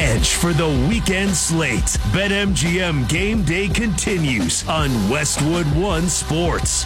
edge for the weekend slate. BetMGM Game Day continues on Westwood One Sports.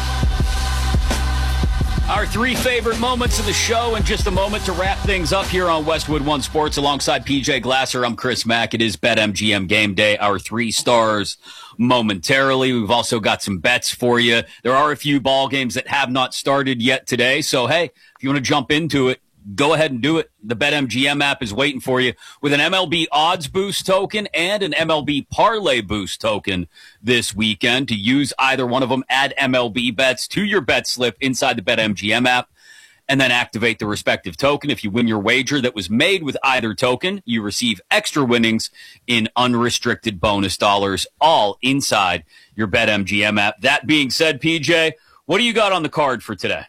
Our three favorite moments of the show in just a moment to wrap things up here on Westwood One Sports alongside PJ Glasser. I'm Chris Mack. It is BetMGM Game Day. Our 3 stars momentarily. We've also got some bets for you. There are a few ball games that have not started yet today. So, hey, if you want to jump into it, go ahead and do it. The BetMGM app is waiting for you with an MLB odds boost token and an MLB parlay boost token this weekend. To use either one of them, add MLB bets to your bet slip inside the BetMGM app and then activate the respective token. If you win your wager that was made with either token, you receive extra winnings in unrestricted bonus dollars, all inside your BetMGM app. That being said, PJ, what do you got on the card for today?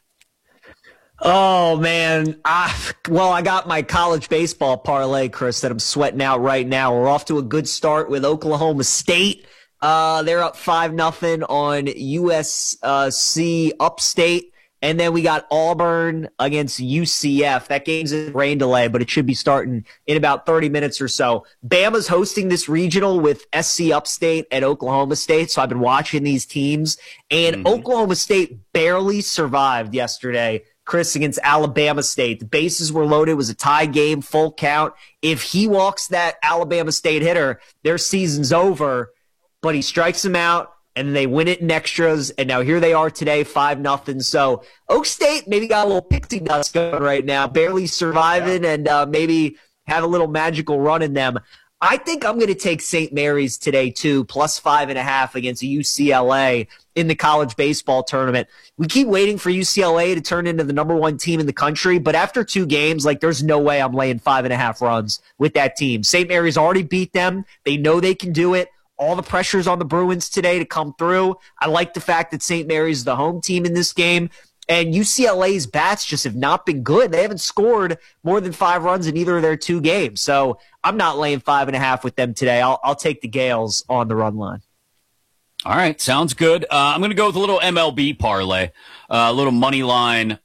Oh, man. I got my college baseball parlay, Chris, that I'm sweating out right now. We're off to a good start with Oklahoma State. They're up 5-0 on USC Upstate. And then we got Auburn against UCF. That game's in rain delay, but it should be starting in about 30 minutes or so. Bama's hosting this regional with SC Upstate and Oklahoma State, so I've been watching these teams. And Oklahoma State barely survived yesterday, Chris, against Alabama State. The bases were loaded. It was a tie game, full count. If he walks that Alabama State hitter, their season's over. But he strikes him out, and they win it in extras. And now here they are today, 5-0. So Oak State maybe got a little pixie dust going right now, barely surviving, and maybe have a little magical run in them. I think I'm going to take St. Mary's today, too, plus 5.5 against UCLA in the college baseball tournament. We keep waiting for UCLA to turn into the number 1 team in the country, but after 2 games, there's no way I'm laying 5.5 runs with that team. St. Mary's already beat them. They know they can do it. All the pressure's on the Bruins today to come through. I like the fact that St. Mary's is the home team in this game. And UCLA's bats just have not been good. They haven't scored more than 5 runs in either of their 2 games. So I'm not laying 5.5 with them today. I'll take the Gales on the run line. All right, sounds good. I'm going to go with a little MLB parlay, a little money line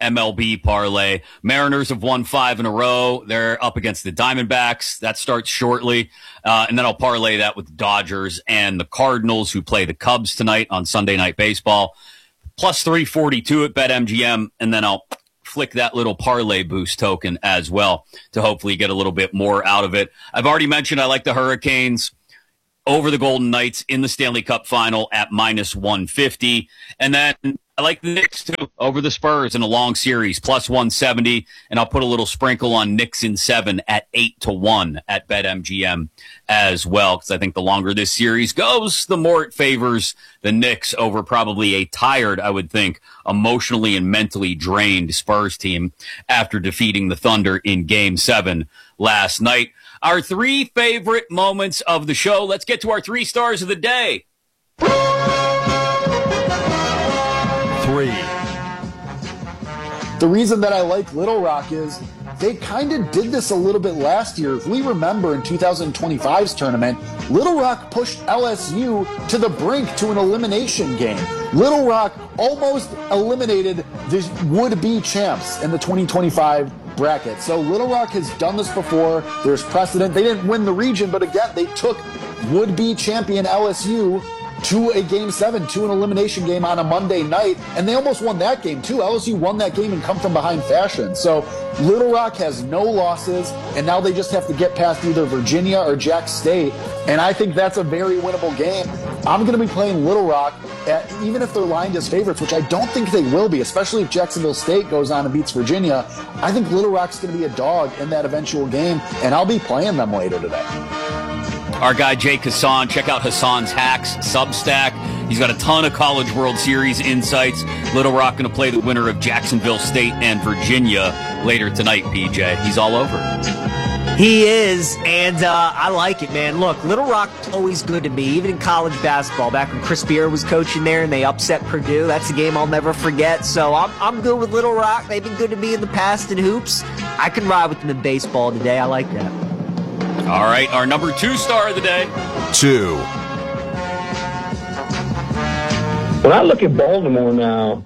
MLB parlay. Mariners have won 5 in a row. They're up against the Diamondbacks. That starts shortly. And then I'll parlay that with the Dodgers and the Cardinals, who play the Cubs tonight on Sunday Night Baseball. Plus 342 at BetMGM, and then I'll flick that little parlay boost token as well to hopefully get a little bit more out of it. I've already mentioned I like the Hurricanes over the Golden Knights in the Stanley Cup final at minus 150. And then I like the Knicks, too, over the Spurs in a long series, plus 170. And I'll put a little sprinkle on Knicks in 7 at 8-1 at BetMGM as well, because I think the longer this series goes, the more it favors the Knicks over probably a tired, I would think, emotionally and mentally drained Spurs team after defeating the Thunder in Game 7 last night. Our 3 favorite moments of the show. Let's get to our 3 stars of the day. 3. The reason that I like Little Rock is they kind of did this a little bit last year. If we remember in 2025's tournament, Little Rock pushed LSU to the brink to an elimination game. Little Rock almost eliminated the would-be champs in the 2025 bracket. So Little Rock has done this before. There's precedent. They didn't win the region, but again, they took would-be champion LSU to a Game 7, to an elimination game on a Monday night, and they almost won that game too. LSU won that game in come-from-behind fashion. So Little Rock has no losses, and now they just have to get past either Virginia or Jack State, and I think that's a very winnable game. I'm going to be playing Little Rock, even if they're lined as favorites, which I don't think they will be, especially if Jacksonville State goes on and beats Virginia. I think Little Rock's going to be a dog in that eventual game, and I'll be playing them later today. Our guy, Jake Hassan. Check out Hassan's Hacks Substack. He's got a ton of College World Series insights. Little Rock going to play the winner of Jacksonville State and Virginia later tonight, PJ. He's all over it. He is, and I like it, man. Look, Little Rock's always good to me, even in college basketball. Back when Chris Beard was coaching there and they upset Purdue, that's a game I'll never forget. So I'm good with Little Rock. They've been good to me in the past in hoops. I can ride with them in baseball today. I like that. All right, our number 2 star of the day. 2. When I look at Baltimore now,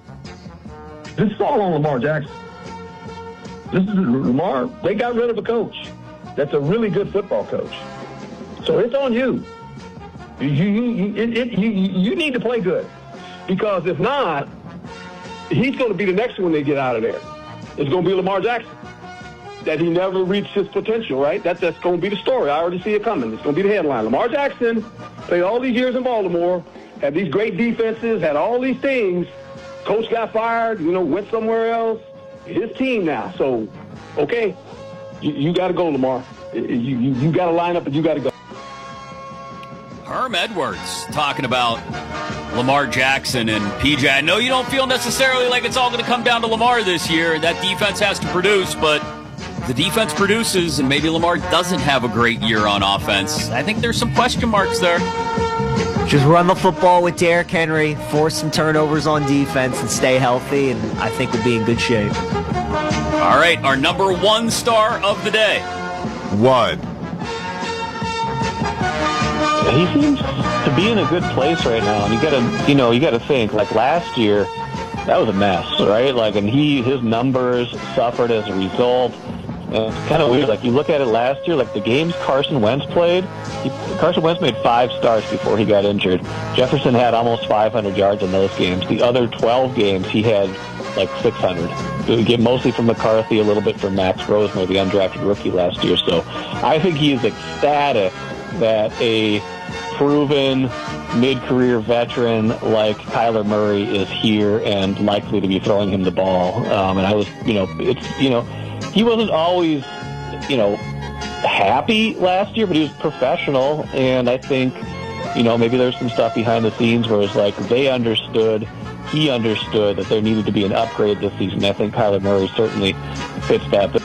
this is all on Lamar Jackson. This is Lamar. They got rid of a coach. that's a really good football coach. So it's on you. You need to play good, because if not, he's going to be the next one they get out of there. It's going to be Lamar Jackson. That he never reached his potential, right? That's going to be the story. I already see it coming. It's going to be the headline. Lamar Jackson played all these years in Baltimore, had these great defenses, had all these things. Coach got fired, went somewhere else. His team now. So, okay, you got to go, Lamar. You got to line up and you got to go. Herm Edwards talking about Lamar Jackson and PJ. I know you don't feel necessarily like it's all going to come down to Lamar this year. That defense has to produce, but the defense produces, and maybe Lamar doesn't have a great year on offense. I think there's some question marks there. Just run the football with Derrick Henry, force some turnovers on defense, and stay healthy, and I think we'll be in good shape. All right, our number one star of the day. One. He seems to be in a good place right now, and you gotta think, like last year, that was a mess, right? Like, and his numbers suffered as a result. And it's kind of weird. Like, you look at it last year, like the games Carson Wentz played, Carson Wentz made 5 starts before he got injured. Jefferson had almost 500 yards in those games. The other 12 games, he had like 600. Mostly from McCarthy, a little bit from Max Rosemary, the undrafted rookie last year. So I think he is ecstatic that a proven mid-career veteran like Kyler Murray is here and likely to be throwing him the ball. And I was, he wasn't always, happy last year, but he was professional. And I think, maybe there's some stuff behind the scenes where it's like he understood that there needed to be an upgrade this season. I think Kyler Murray certainly fits that.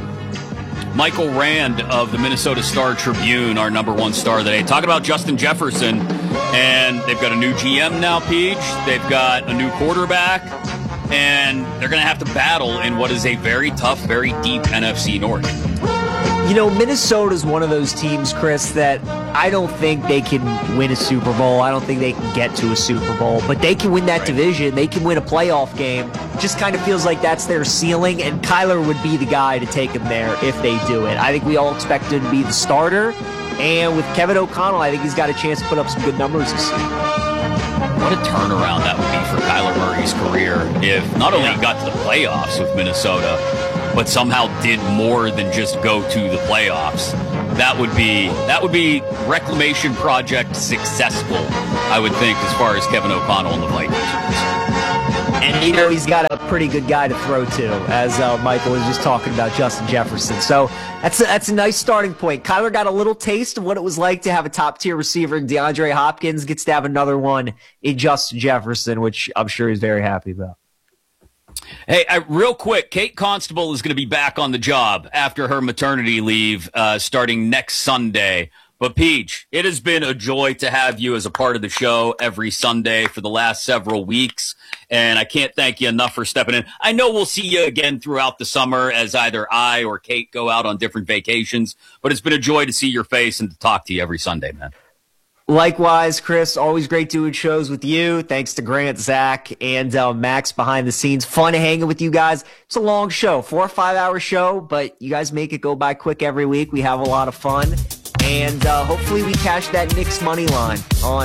Michael Rand of the Minnesota Star-Tribune, our number one star today, talking about Justin Jefferson. And they've got a new GM now, Peach. They've got a new quarterback. And they're going to have to battle in what is a very tough, very deep NFC North. Minnesota's one of those teams, Chris, that I don't think they can win a Super Bowl. I don't think they can get to a Super Bowl. But they can win that division. They can win a playoff game. Just kind of feels like that's their ceiling, and Kyler would be the guy to take them there if they do it. I think we all expect him to be the starter. And with Kevin O'Connell, I think he's got a chance to put up some good numbers this year. What a turnaround that would be for Kyler Murray's career if not only he got to the playoffs with Minnesota, but somehow did more than just go to the playoffs. That would be reclamation project successful, I would think, as far as Kevin O'Connell and the Vikings are concerned. And he's got a pretty good guy to throw to, as Michael was just talking about, Justin Jefferson. So that's a nice starting point. Kyler got a little taste of what it was like to have a top-tier receiver in DeAndre Hopkins, gets to have another one in Justin Jefferson, which I'm sure he's very happy about. Hey, real quick, Kate Constable is going to be back on the job after her maternity leave starting next Sunday. But, Peach, it has been a joy to have you as a part of the show every Sunday for the last several weeks, and I can't thank you enough for stepping in. I know we'll see you again throughout the summer as either I or Kate go out on different vacations, but it's been a joy to see your face and to talk to you every Sunday, man. Likewise, Chris, always great doing shows with you. Thanks to Grant, Zach, and Max behind the scenes. Fun hanging with you guys. It's a long show, 4 or 5 hour show, but you guys make it go by quick every week. We have a lot of fun, and hopefully we cash that Knicks money line on